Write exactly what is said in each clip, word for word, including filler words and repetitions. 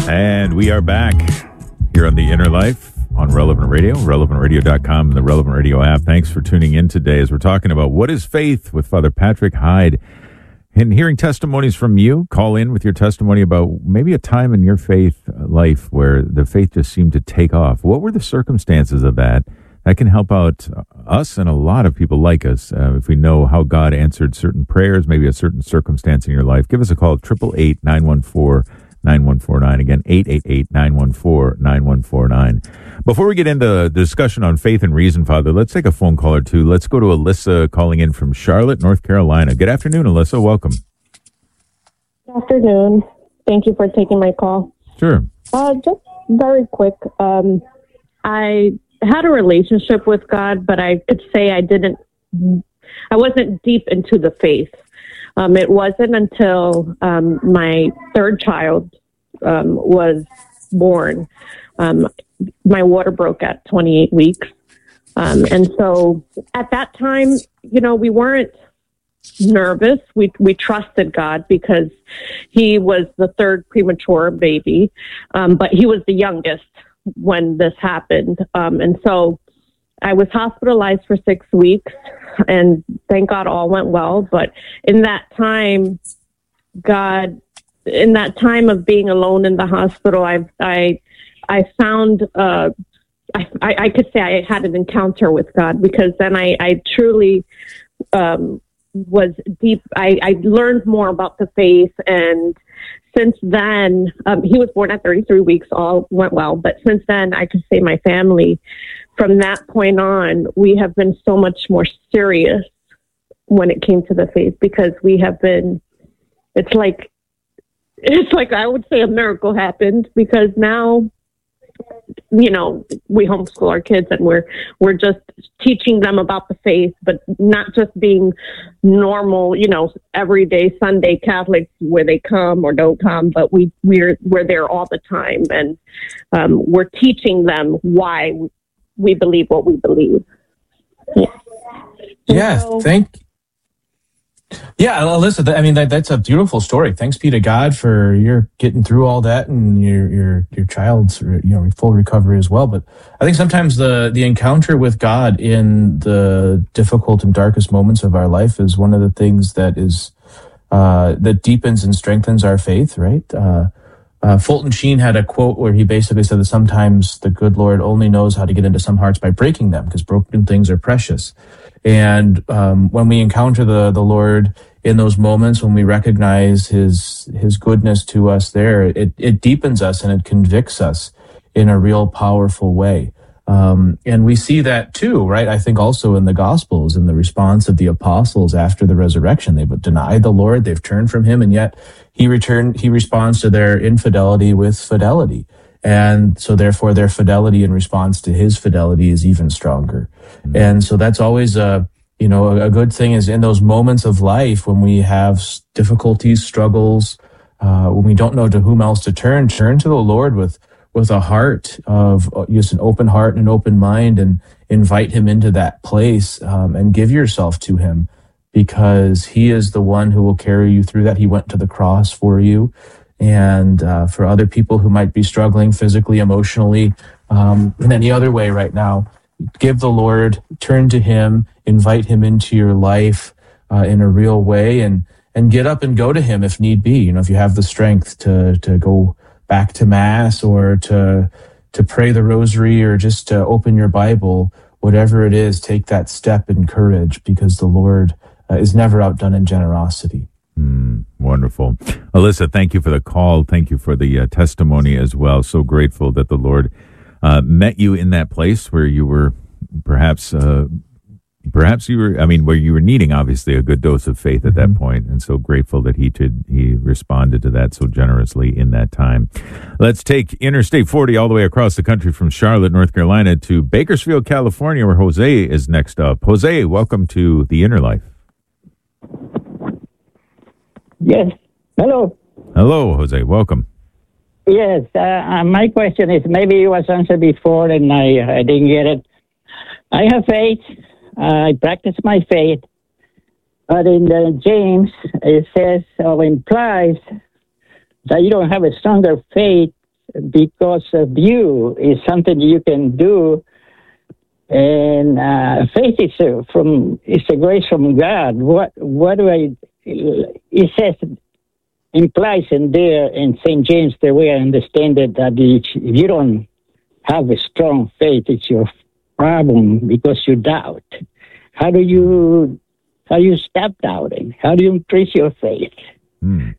And we are back here on The Inner Life on Relevant Radio, relevant radio dot com, and the Relevant Radio app. Thanks for tuning in today as we're talking about what is faith with Father Patrick Hyde. And hearing testimonies from you, call in with your testimony about maybe a time in your faith life where the faith just seemed to take off. What were the circumstances of that? That can help out us and a lot of people like us uh, if we know how God answered certain prayers, maybe a certain circumstance in your life. Give us a call at eight eight eight, nine one four, nine one four nine. Again, eight eight eight, nine one four, nine one four nine. Before we get into the discussion on faith and reason, Father, let's take a phone call or two. Let's go to Alyssa calling in from Charlotte, North Carolina. Good afternoon, Alyssa. Welcome. Good afternoon. Thank you for taking my call. Sure. Uh, just very quick. Um, I had a relationship with God, but I could say I didn't, I wasn't deep into the faith. Um, it wasn't until um, my third child um, was born. Um, my water broke at twenty-eight weeks. Um, and so at that time, you know, we weren't nervous. We we trusted God because he was the third premature baby, um, but he was the youngest when this happened. Um, and so I was hospitalized for six weeks and thank God all went well. But in that time, God, in that time of being alone in the hospital, I, I, I found, uh, I, I could say I had an encounter with God, because then I, I truly, um, was deep. I, I learned more about the faith, and since then, um, he was born at thirty-three weeks, all went well. But since then, I could say my family, from that point on, we have been so much more serious when it came to the faith, because we have been, it's like, it's like I would say a miracle happened, because now, you know, we homeschool our kids and we're, we're just teaching them about the faith, but not just being normal, you know, everyday Sunday Catholics where they come or don't come, but we, we're, we're there all the time. And um, we're teaching them why we believe what we believe. Yeah. Yeah. So, thank Yeah, Alyssa, I mean, that, that's a beautiful story. Thanks be to God for your getting through all that, and your your your child's, you know, full recovery as well. But I think sometimes the the encounter with God in the difficult and darkest moments of our life is one of the things that is uh, that deepens and strengthens our faith, right? Uh, uh, Fulton Sheen had a quote where he basically said that sometimes the good Lord only knows how to get into some hearts by breaking them, because broken things are precious. And um, when we encounter the the Lord in those moments, when we recognize his his goodness to us there, it, it deepens us and it convicts us in a real powerful way. Um, and we see that too, right? I think also in the Gospels, in the response of the apostles after the resurrection. They've denied the Lord, they've turned from him, and yet he returned. He responds to their infidelity with fidelity. And so therefore their fidelity in response to his fidelity is even stronger. Mm-hmm. And so that's always a, you know, a, a good thing is in those moments of life when we have difficulties, struggles, uh, when we don't know to whom else to turn, turn to the Lord with, with a heart of just an open heart and an open mind, and invite him into that place, um, and give yourself to him, because he is the one who will carry you through that. He went to the cross for you. And uh, for other people who might be struggling physically, emotionally, um, in any other way right now, give the Lord, turn to him, invite him into your life uh, in a real way, and and get up and go to him if need be. You know, if you have the strength to to go back to Mass, or to to pray the Rosary, or just to open your Bible, whatever it is, take that step in courage, because the Lord uh, is never outdone in generosity. Mm, wonderful. Alyssa, thank you for the call. Thank you for the uh, testimony as well. So grateful that the Lord uh, met you in that place where you were perhaps, uh, perhaps you were, I mean, where you were needing obviously a good dose of faith at that point. And so grateful that he did, he responded to that so generously in that time. Let's take Interstate forty all the way across the country from Charlotte, North Carolina to Bakersfield, California, where Jose is next up. Jose, welcome to The Inner Life. Yes. Hello. Hello, Jose. Welcome. Yes. Uh, my question is, maybe it was answered before and I, I didn't get it. I have faith. Uh, I practice my faith. But in the James, it says or implies that you don't have a stronger faith because of you is something you can do. And uh, faith is uh, from is a grace from God. What what do I? It says implies in there in Saint James the way I understand it that if you don't have a strong faith, it's your problem because you doubt. How do you how do you stop doubting? How do you increase your faith? Hmm.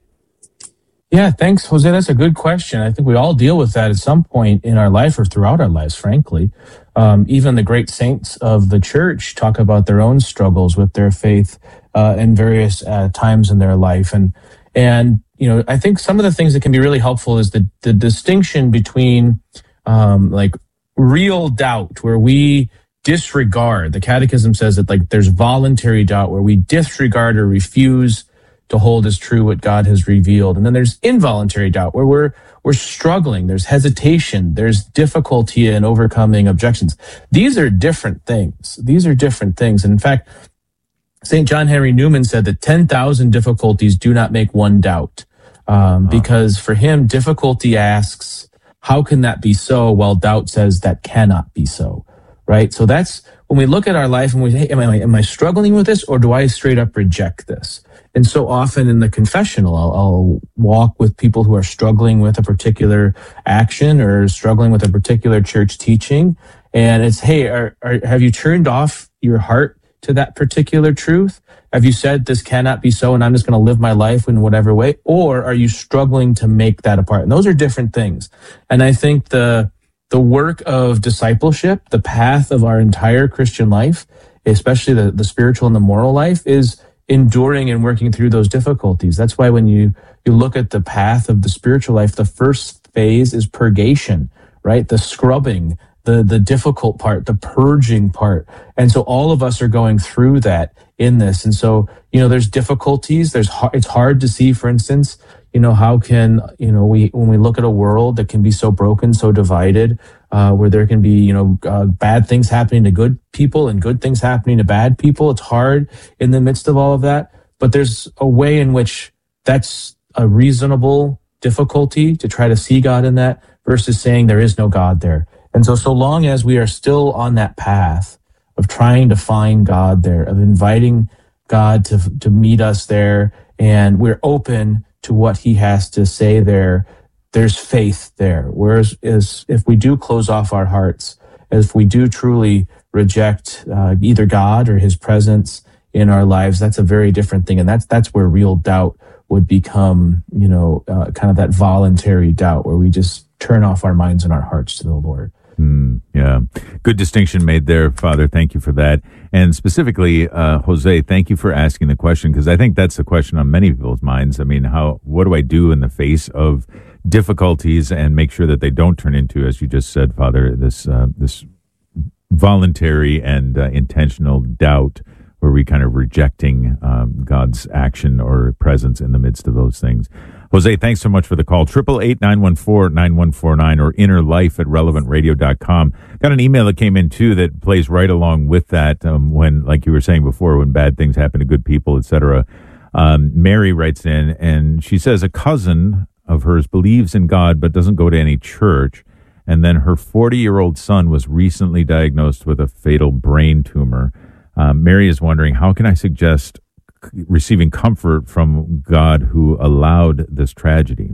Yeah, thanks, Jose. That's a good question. I think we all deal with that at some point in our life or throughout our lives, frankly. Um, even the great saints of the church talk about their own struggles with their faith uh, in various uh, times in their life. And, and, you know, I think some of the things that can be really helpful is the, the distinction between um, like real doubt, where we disregard. The Catechism says that like there's voluntary doubt where we disregard or refuse to hold as true what God has revealed. And then there's involuntary doubt where we're we're struggling. There's hesitation. There's difficulty in overcoming objections. These are different things. These are different things. And in fact, Saint John Henry Newman said that ten thousand difficulties do not make one doubt. Um, wow. Because for him, difficulty asks, how can that be so? While doubt says that cannot be so, right? So that's when we look at our life and we say, hey, am I, am I struggling with this, or do I straight up reject this? And so often in the confessional, I'll, I'll walk with people who are struggling with a particular action or struggling with a particular church teaching. And it's, hey, are, are, have you turned off your heart to that particular truth? Have you said this cannot be so and I'm just going to live my life in whatever way? Or are you struggling to make that apart? And those are different things. And I think the the work of discipleship, the path of our entire Christian life, especially the, the spiritual and the moral life, is enduring and working through those difficulties. That's why when you, you look at the path of the spiritual life, the first phase is purgation, right? The scrubbing, the, the difficult part, the purging part. And so all of us are going through that in this. And so, you know, there's difficulties. There's, it's hard to see, for instance, you know, how can, you know, we, when we look at a world that can be so broken, so divided, uh, where there can be, you know, uh, bad things happening to good people and good things happening to bad people. It's hard in the midst of all of that, but there's a way in which that's a reasonable difficulty to try to see God in that versus saying there is no God there. And so, so long as we are still on that path of trying to find God there, of inviting God to, to meet us there, and we're open to what he has to say there, there's faith there. Whereas is, if we do close off our hearts, if we do truly reject uh, either God or his presence in our lives, that's a very different thing. And that's that's where real doubt would become, you know, uh, kind of that voluntary doubt where we just turn off our minds and our hearts to the Lord. Mm, yeah. Good distinction made there, Father. Thank you for that. And specifically, uh, Jose, thank you for asking the question, because I think that's the question on many people's minds. I mean, how, what do I do in the face of difficulties and make sure that they don't turn into, as you just said, Father, this, uh, this voluntary and uh, intentional doubt where we kind of rejecting um, God's action or presence in the midst of those things. Jose, thanks so much for the call. Triple eight nine one four nine one four nine or inner life at relevant radio dot com. Got an email that came in too that plays right along with that. Um, when, like you were saying before, when bad things happen to good people, et cetera. Um, Mary writes in and she says a cousin of hers believes in God but doesn't go to any church. And then her forty-year-old son was recently diagnosed with a fatal brain tumor. Um, Mary is wondering, how can I suggest receiving comfort from God who allowed this tragedy?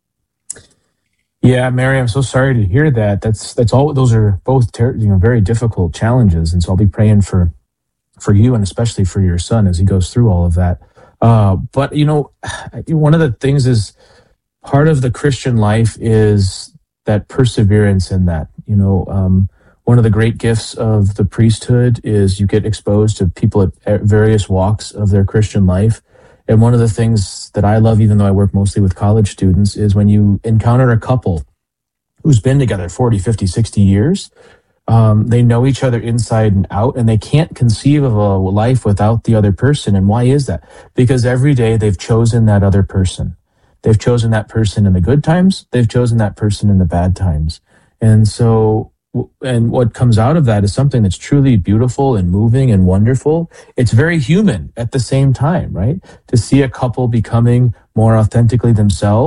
Yeah, Mary, I'm so sorry to hear that. That's that's all. Those are both ter- you know very difficult challenges, and so I'll be praying for for you and especially for your son as he goes through all of that. Uh, but you know, one of the things is part of the Christian life is that perseverance in that. You know, um, one of the great gifts of the priesthood is you get exposed to people at various walks of their Christian life. And one of the things that I love, even though I work mostly with college students, is when you encounter a couple who's been together forty, fifty, sixty years, um, they know each other inside and out, and they can't conceive of a life without the other person. And why is that? Because every day they've chosen that other person. They've chosen that person in the good times. They've chosen that person in the bad times. And so And what comes out of that is something that's truly beautiful and moving and wonderful. It's very human at the same time, right? To see a couple becoming more authentically themselves,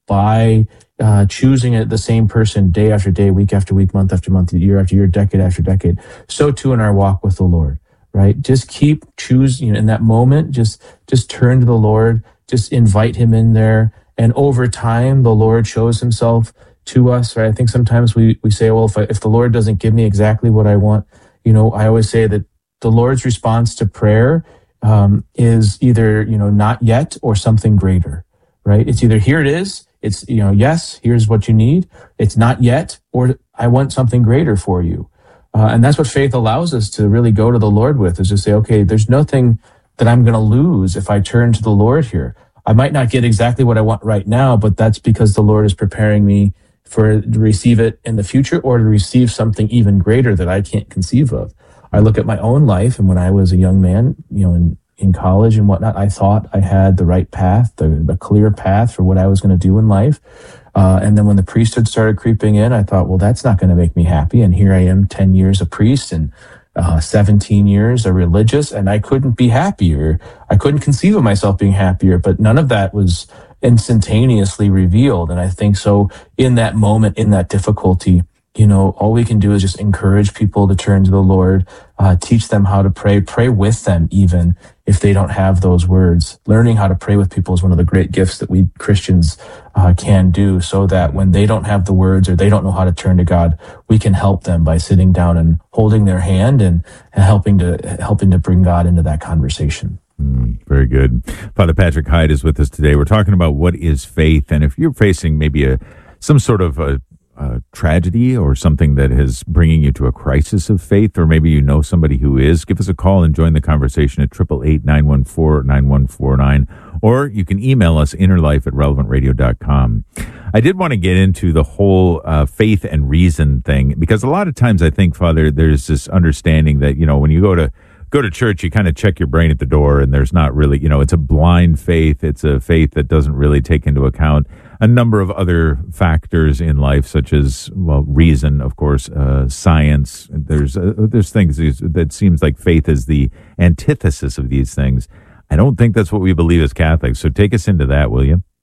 by uh, choosing it, the same person day after day, week after week, month after month, year after year, decade after decade. So too in our walk with the Lord, right? Just keep choosing, you know, in that moment, just, just turn to the Lord, just invite him in there. And over time, the Lord shows himself to us, right? I think sometimes we, we say, well, if, I, if the Lord doesn't give me exactly what I want, you know, I always say that the Lord's response to prayer um, is either, you know, not yet or something greater, right? It's either here it is, it's, you know, yes, here's what you need. It's not yet, or I want something greater for you. Uh, and that's what faith allows us to really go to the Lord with, is to say, okay, there's nothing that I'm going to lose if I turn to the Lord here. I might not get exactly what I want right now, but that's because the Lord is preparing me for to receive it in the future, or to receive something even greater that I can't conceive of. I look at my own life, and when I was a young man, you know, in, in college and whatnot, I thought I had the right path, the, the clear path for what I was going to do in life. Uh, and then when the priesthood started creeping in, I thought, well, that's not going to make me happy. And here I am, ten years a priest and uh, seventeen years a religious, and I couldn't be happier. I couldn't conceive of myself being happier, but none of that was instantaneously revealed. And I think so in that moment, in that difficulty, you know, all we can do is just encourage people to turn to the Lord, uh, teach them how to pray, pray with them, even if they don't have those words. Learning how to pray with people is one of the great gifts that we Christians uh, can do, so that when they don't have the words or they don't know how to turn to God, we can help them by sitting down and holding their hand and, and helping to helping to bring God into that conversation. Mm, very good. Father Patrick Hyde is with us today. We're talking about what is faith, and if you're facing maybe a some sort of a Uh, tragedy or something that is bringing you to a crisis of faith, or maybe you know somebody who is, give us a call and join the conversation at eight eight eight, nine one four, nine one four nine, or you can email us innerlife at relevant radio dot com. I did want to get into the whole uh, faith and reason thing, because a lot of times I think, Father, there's this understanding that, you know, when you go to go to church, you kind of check your brain at the door, and there's not really, you know, it's a blind faith. It's a faith that doesn't really take into account a number of other factors in life, such as, well, reason, of course, uh, science. There's uh, there's things that seems like faith is the antithesis of these things. I don't think that's what we believe as Catholics. So take us into that, will you?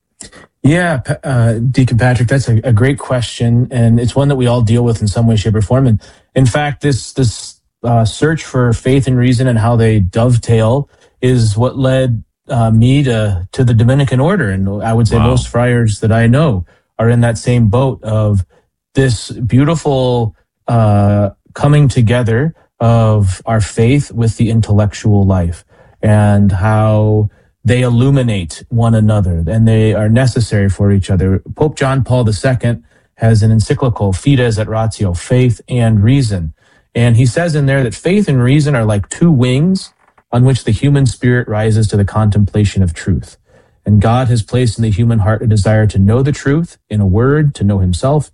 Yeah, uh, Deacon Patrick, that's a, a great question, and it's one that we all deal with in some way, shape, or form. And in fact, this this uh, search for faith and reason and how they dovetail is what led Uh, me to, to the Dominican order. And I would say wow. most friars that I know are in that same boat of this beautiful uh, coming together of our faith with the intellectual life, and how they illuminate one another and they are necessary for each other. Pope John Paul the Second has an encyclical, Fides et Ratio, Faith and Reason. And he says in there that faith and reason are like two wings on which the human spirit rises to the contemplation of truth. And God has placed in the human heart a desire to know the truth, in a word, to know himself,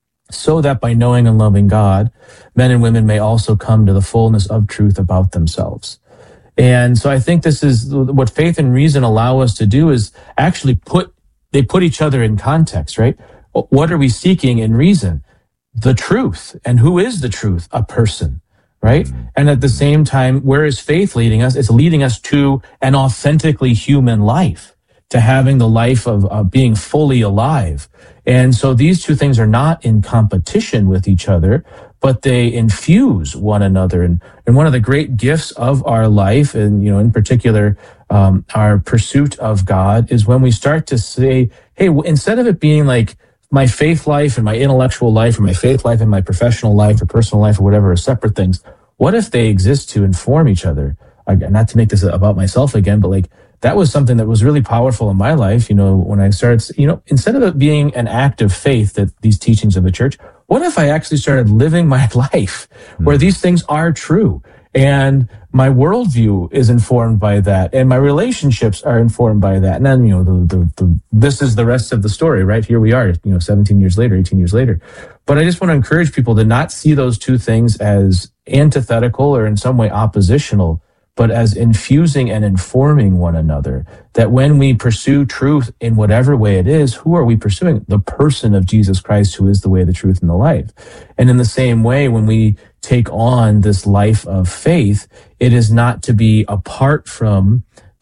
so that by knowing and loving God, men and women may also come to the fullness of truth about themselves. And so I think this is what faith and reason allow us to do, is actually put, they put each other in context, right? What are we seeking in reason? The truth. And who is the truth? A person. Right? And at the same time, where is faith leading us? It's leading us to an authentically human life, to having the life of uh, being fully alive. And so these two things are not in competition with each other, but they infuse one another. And, and one of the great gifts of our life, and, you know, in particular, um, our pursuit of God, is when we start to say, hey, instead of it being like my faith life and my intellectual life, or my faith life and my professional life or personal life or whatever are separate things, what if they exist to inform each other? I, not to make this about myself again, but like that was something that was really powerful in my life. You know, when I started, you know, instead of it being an act of faith, that these teachings of the church, what if I actually started living my life where these things are true? And my worldview is informed by that, and my relationships are informed by that. And then, you know, the, the, the, this is the rest of the story, right? Here we are, you know, seventeen years later, eighteen years later. But I just want to encourage people to not see those two things as antithetical or in some way oppositional, but as infusing and informing one another. That when we pursue truth in whatever way it is, who are we pursuing? The person of Jesus Christ, who is the way, the truth, and the life. And in the same way, when we take on this life of faith, it is not to be apart from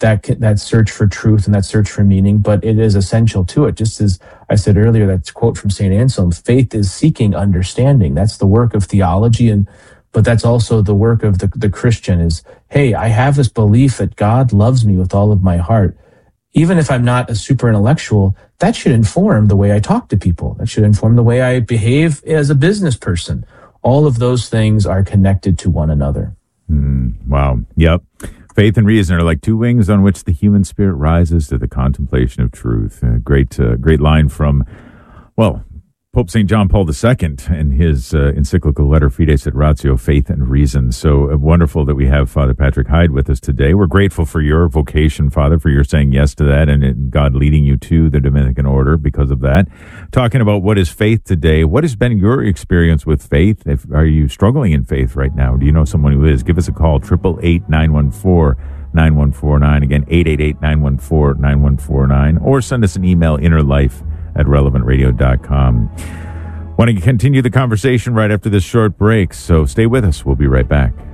that that search for truth and that search for meaning, but it is essential to it. Just as I said earlier, that quote from Saint Anselm, faith is seeking understanding. That's the work of theology, and but that's also the work of the, the Christian is, hey, I have this belief that God loves me with all of my heart. Even if I'm not a super intellectual, that should inform the way I talk to people. That should inform the way I behave as a business person. All of those things are connected to one another. Mm, wow. Yep. Faith and reason are like two wings on which the human spirit rises to the contemplation of truth. Uh, great, uh, great line from, well, Pope Saint John Paul the Second in his uh, encyclical letter Fides et Ratio, Faith and Reason. So uh, wonderful that we have Father Patrick Hyde with us today. We're grateful for your vocation, Father, for your saying yes to that and it, God leading you to the Dominican order because of that. Talking about what is faith today. What has been your experience with faith? If, are you struggling in faith right now? Do you know someone who is? Give us a call, eight eight eight, nine one four, nine one four nine. Again, eight eight eight, nine one four, nine one four nine. Or send us an email, innerlife at relevant radio dot com. Want to continue the conversation right after this short break, so stay with us. We'll be right back.